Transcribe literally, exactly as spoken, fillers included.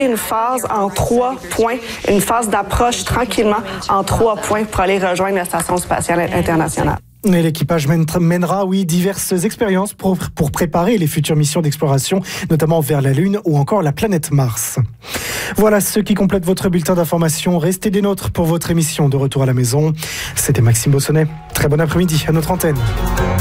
une phase en trois points, une phase d'approche tranquillement en trois points pour aller rejoindre la Station spatiale internationale. Et l'équipage mènera, oui, diverses expériences pour, pour préparer les futures missions d'exploration, notamment vers la Lune ou encore la planète Mars. Voilà ce qui complète votre bulletin d'information. Restez des nôtres pour votre émission de Retour à la maison. C'était Maxime Bossonnet. Très bon après-midi à notre antenne.